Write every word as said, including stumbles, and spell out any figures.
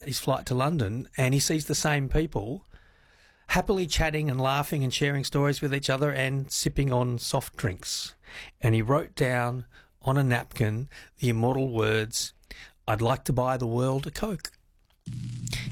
his flight to London, and he sees the same people happily chatting and laughing and sharing stories with each other and sipping on soft drinks. And he wrote down on a napkin the immortal words, "I'd like to buy the world a Coke."